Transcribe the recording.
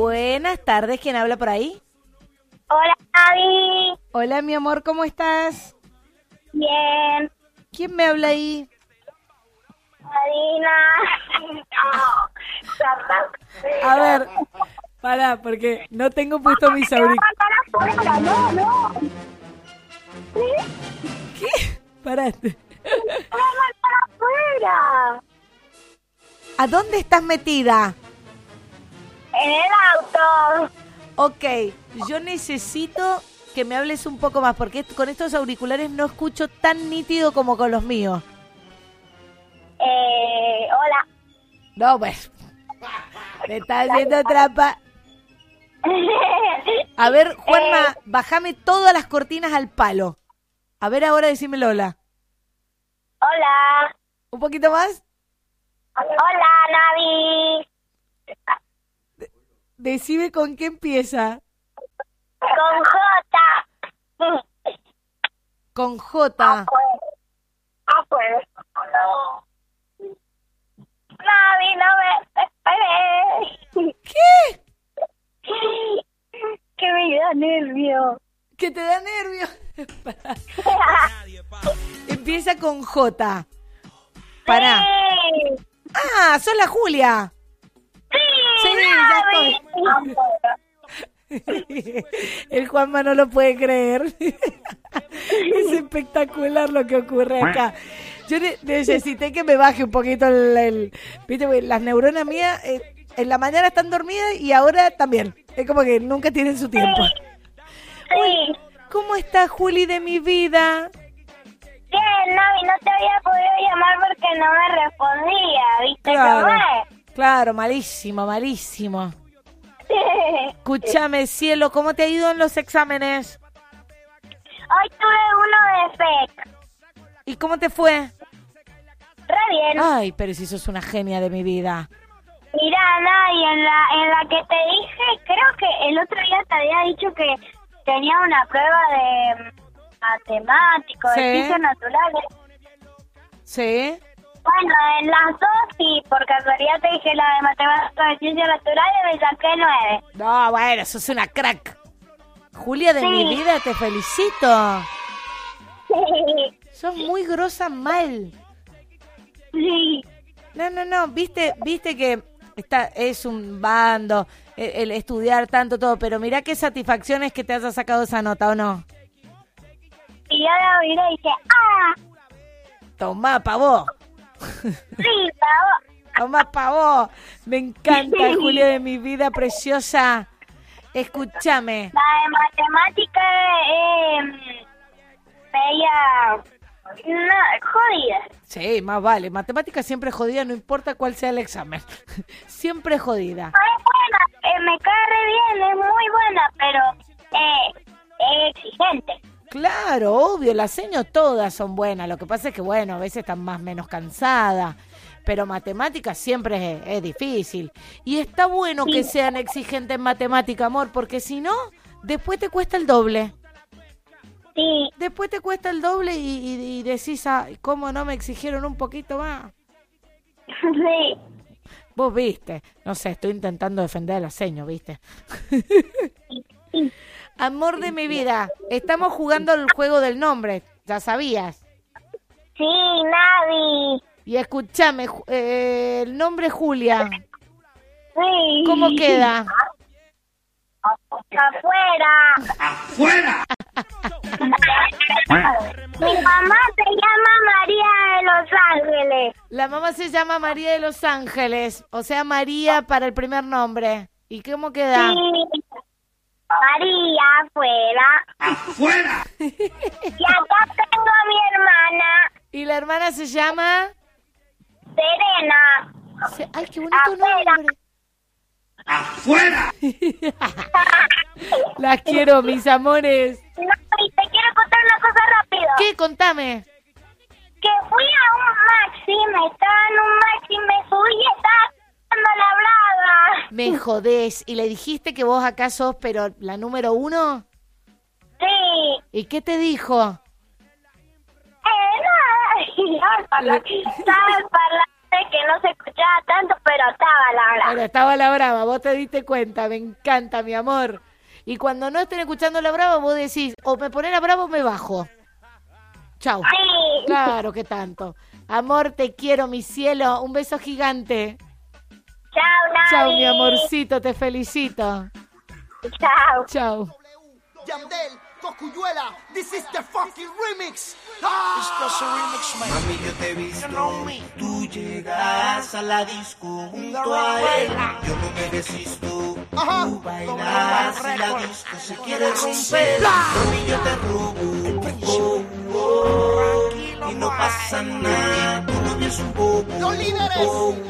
Buenas tardes, ¿quién habla por ahí? Hola, Javi. Hola, mi amor, ¿cómo estás? Bien. ¿Quién me habla ahí? Marina. A ver, pará, porque no tengo puesto mis auriculares. No. ¿Qué? Parate. Afuera. ¿A dónde estás metida? En el auto. Ok, yo necesito que me hables un poco más, porque con estos auriculares no escucho tan nítido como con los míos. Hola. No, pues, me está haciendo trampa. A ver, Juanma, bájame todas las cortinas al palo. A ver, ahora decime Lola. Hola. ¿Un poquito más? Hola, Navi. Decime con qué empieza. Con J. Con J. Afuera. No. Navi, no me esperé. ¿Qué? Que me da nervio. ¿Que te da nervio? Empieza con J. Pará. Sí. Ah, sos la Julia. Sí, ya estoy. El Juanma no lo puede creer. Es espectacular lo que ocurre acá. Yo necesité que me baje un poquito ¿viste? Las neuronas mías en la mañana están dormidas y ahora también. Es como que nunca tienen su tiempo. Sí. ¿Cómo estás, Juli, de mi vida? Bien, Navi, no te había podido llamar porque no me respondía, ¿viste cómo es? Claro, malísimo, malísimo. Escúchame, cielo, ¿cómo te ha ido en los exámenes? Hoy tuve uno de FEC. ¿Y cómo te fue? Re bien. Ay, pero si sos una genia de mi vida. Mirá, Navi, en la que te dije, creo que el otro día te había dicho que tenía una prueba de matemático, Sí. de ciencias naturales. ¿Sí? Bueno, en las dos sí, por casualidad te dije la de matemáticas de ciencias naturales y me saqué 9. No, bueno, sos una crack. Julia de mi vida, te felicito. Sí. Sos muy grosa mal. Sí. No, viste que es un bando el estudiar tanto todo, pero mirá qué satisfacción es que te hayas sacado esa nota, ¿o no? Y yo la miré y dije, ¡ah! Tomá, pa' vos. Sí, pavo. Tomá, pa' vos. Me encanta, Julia de mi vida preciosa. Escúchame. La de matemática media jodida. Sí, más vale. Matemática siempre jodida, no importa cuál sea el examen. Siempre jodida. Es buena, me cae re bien, es muy buena, pero es exigente. Claro, obvio, las señas todas son buenas. Lo que pasa es que, bueno, a veces están más o menos cansadas. Pero matemáticas siempre es difícil. Y está bueno que sean exigentes en matemática, amor, porque si no, después te cuesta el doble. Sí. Después te cuesta el doble y decís, ¿cómo no me exigieron un poquito más? Sí. Vos viste, no sé, estoy intentando defender a la seño, ¿viste? Amor de mi vida, estamos jugando el juego del nombre, ¿ya sabías? Sí, Navi. Y escúchame, el nombre Julia, Sí. ¿cómo queda? Afuera. ¡Afuera! Mi mamá se llama María de los Ángeles. La mamá se llama María de los Ángeles, o sea, María para el primer nombre. ¿Y cómo queda? Sí. María, afuera. ¡Afuera! Y acá tengo a mi hermana, ¿Y la hermana se llama? Serena. Ay, qué bonito Afuera. nombre. ¡Afuera! Las quiero, mis amores. No, y te quiero contar una cosa rápido. ¿Qué? Contame. Que fui a un maxi, estaba en un maxi, me subí y estaba dando la brava. Me jodés. ¿Y le dijiste que vos acá sos, pero la número 1? Sí. ¿Y qué te dijo? Nada. Estaba el parlante que no se escuchaba tanto, pero estaba la brava. Bueno, estaba la brava, vos te diste cuenta, me encanta, mi amor. Y cuando no estén escuchando la brava, vos decís, o me pones la brava o me bajo. Chau. Sí. Claro que tanto. Amor, te quiero, mi cielo. Un beso gigante. Chao, Navi. Chau, mi amorcito, te felicito. Chao. Chau. Yandel, Cocuyuela, this is the fucking remix. Mami, yo te he visto, tú llegas a la disco junto a él. Yo no me resisto, tú bailas y la disco se quiere romper. Mami, yo te robo, y no pasa nada, tu novio es un bobo.